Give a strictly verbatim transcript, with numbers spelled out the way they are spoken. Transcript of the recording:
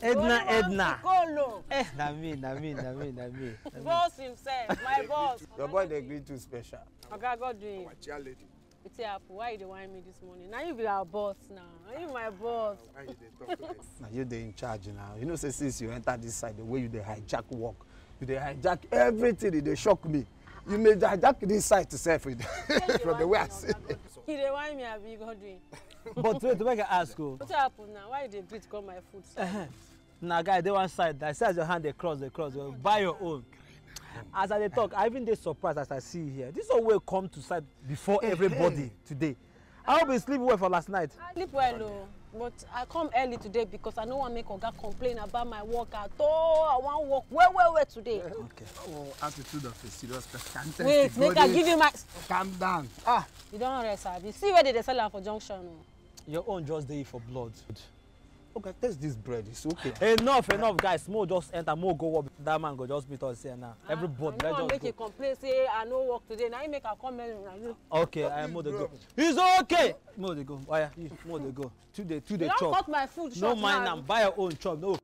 Edna, Edna. Colo. Eh, na me, na me, na me, na me. Boss himself, my boss. Your boy they agree too special. Okay, God doing. Our chair lady. It's Apple. Why you dey whine me this morning? Now you be our boss now. Now you my boss. Why you dey talk like this? Now you dey in charge now. You know, say since you enter this side, the way you dey hijack work, you dey hijack everything. It dey shock me. You may hijack this side to self with from the way I see it. You dey whine me, Abi, God doing. But wait, to make I ask you. What's happen now? Why you dey beat call my food? Uh-huh. Now, guy, they one side. I say as your hand they cross, they cross. You buy your own. As I dey talk, I even dey surprised as I see you here. This one will come to side before everybody today. I hope you sleep well for last night. I sleep well, oh, but I come early today because I no want make Oga complain about my work at all. I want work well, well, well today. Okay. Oh, attitude of a serious person. Wait, make I give you my. Calm down. Ah, you don't rest, Abi. See where they dey sell am for junction. Oh. Your own just dey for blood. Okay, taste this bread. It's okay. Enough, enough, guys. Mo just enter, mo go work. That man go just meet us here now. Ah, Everybody, I no let's wan just make go. you complain say I no work today. Now you make I come early. Now you. Okay, I mo dey go. It's okay. Mo dey go. Oh yeah, you mo dey go. Two day, two day You don't chop. cut my food No short mind now. am. Buy your own chop. No